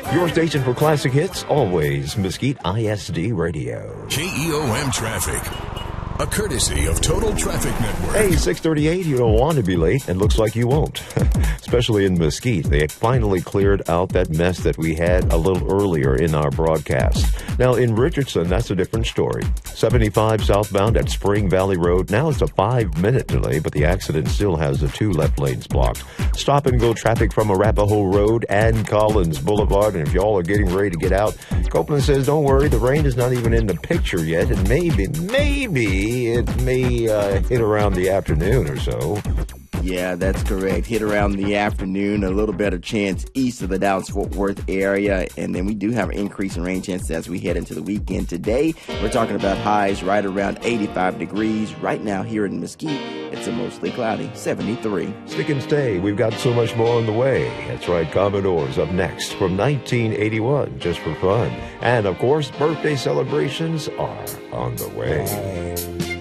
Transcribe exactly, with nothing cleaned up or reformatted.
Your station for classic hits, always Mesquite I S D Radio. K E O M Traffic. A courtesy of Total Traffic Network. Hey, six thirty-eight, you don't want to be late, and looks like you won't. Especially in Mesquite. They finally cleared out that mess that we had a little earlier in our broadcast. Now, in Richardson, that's a different story. seventy-five southbound at Spring Valley Road. Now it's a five-minute delay, but the accident still has the two left lanes blocked. Stop-and-go traffic from Arapahoe Road and Collins Boulevard. And if y'all are getting ready to get out, Copeland says, don't worry, the rain is not even in the picture yet. And maybe, maybe it may uh, hit around the afternoon or so. Yeah, that's correct. Hit around the afternoon, a little better chance east of the Dallas-Fort Worth area. And then we do have an increase in rain chances as we head into the weekend. Today, we're talking about highs right around eighty-five degrees. Right now here in Mesquite, it's a mostly cloudy seventy-three. Stick and stay. We've got so much more on the way. That's right, Commodores up next from nineteen eighty-one, just for fun. And, of course, birthday celebrations are on the way.